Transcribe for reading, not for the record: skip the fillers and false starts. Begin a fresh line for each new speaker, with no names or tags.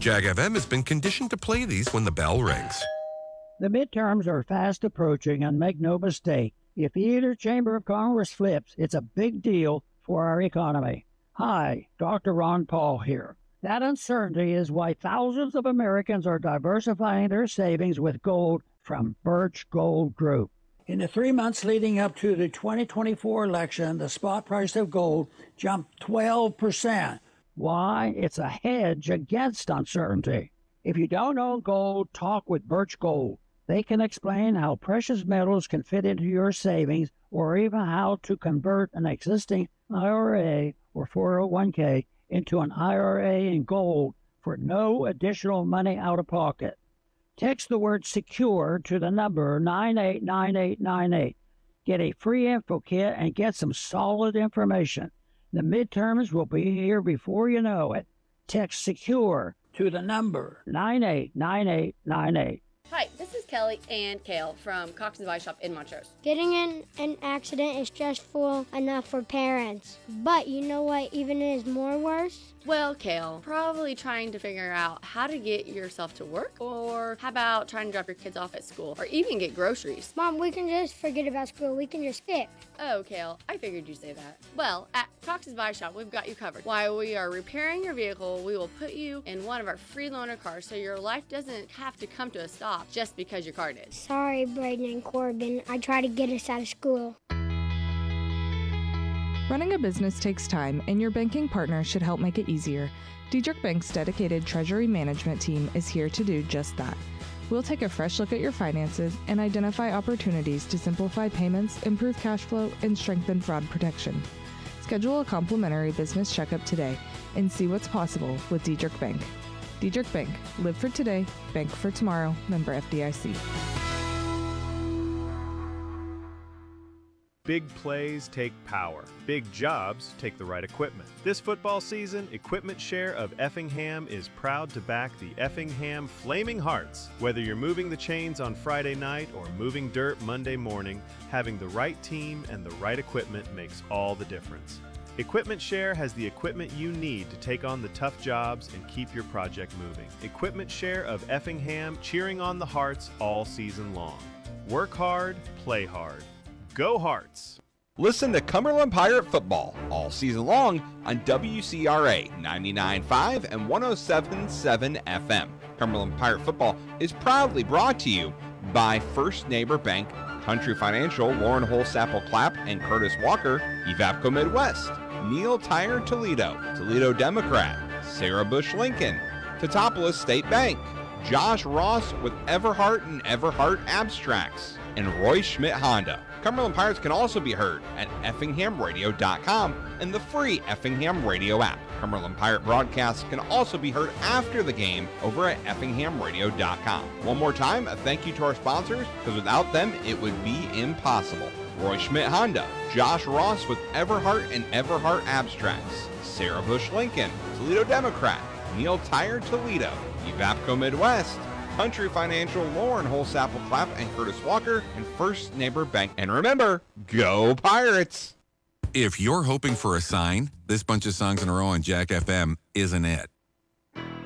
Jag FM has been conditioned to play these when the bell rings.
The midterms are fast approaching, and make no mistake, if either chamber of Congress flips, it's a big deal for our economy. Hi, Dr. Ron Paul here. That uncertainty is why thousands of Americans are diversifying their savings with gold from Birch Gold Group. In the 3 months leading up to the 2024 election, the spot price of gold jumped 12%. Why? It's a hedge against uncertainty. If you don't own gold, talk with Birch Gold. They can explain how precious metals can fit into your savings, or even how to convert an existing IRA or 401k into an IRA in gold for no additional money out of pocket. Text the word SECURE to the number 989898. Get a free info kit and get some solid information. The midterms will be here before you know it. Text SECURE to the number 989898.
Hi, this is Kelly and Kale from Cox & Device Shop in Montrose.
Getting in an accident is stressful enough for parents. But you know what even is more worse?
Well, Kale, probably trying to figure out how to get yourself to work, or how about trying to drop your kids off at school, or even get groceries.
Mom, we can just forget about school. We can just skip.
Oh, Kale, I figured you'd say that. Well, at Cox & Device Shop, we've got you covered. While we are repairing your vehicle, we will put you in one of our free loaner cars so your life doesn't have to come to a stop just because your car did.
Sorry, Braden and Corbin. I tried to get us out of school.
Running a business takes time, and your banking partner should help make it easier. Diedrich Bank's dedicated treasury management team is here to do just that. We'll take a fresh look at your finances and identify opportunities to simplify payments, improve cash flow, and strengthen fraud protection. Schedule a complimentary business checkup today and see what's possible with Diedrich Bank. Diedrich Bank. Live for today, bank for tomorrow. Member FDIC.
Big plays take power. Big jobs take the right equipment. This football season, Equipment Share of Effingham is proud to back the Effingham Flaming Hearts. Whether you're moving the chains on Friday night or moving dirt Monday morning, having the right team and the right equipment makes all the difference. Equipment Share has the equipment you need to take on the tough jobs and keep your project moving. Equipment Share of Effingham, cheering on the Hearts all season long. Work hard, play hard. Go Hearts!
Listen to Cumberland Pirate Football all season long on WCRA 99.5 and 107.7 FM. Cumberland Pirate Football is proudly brought to you by First Neighbor Bank, Country Financial, Lauren Holsapple Clapp and Curtis Walker, Evapco Midwest, Neil Tire Toledo, Toledo Democrat, Sarah Bush Lincoln, Teutopolis State Bank, Josh Ross with Everhart and Everhart Abstracts, and Roy Schmidt Honda. Cumberland Pirates can also be heard at effinghamradio.com and the free Effingham Radio app. Cumberland Pirate broadcasts can also be heard after the game over at effinghamradio.com. One more time, a thank you to our sponsors, because without them, it would be impossible. Roy Schmidt Honda, Josh Ross with Everhart and Everhart Abstracts, Sarah Bush Lincoln, Toledo Democrat, Neil Tire Toledo, Evapco Midwest, Country Financial, Lauren Holsapple Clapp and Curtis Walker, and First Neighbor Bank. And remember, go Pirates!
If you're hoping for a sign, this bunch of songs in a row on Jack FM isn't it.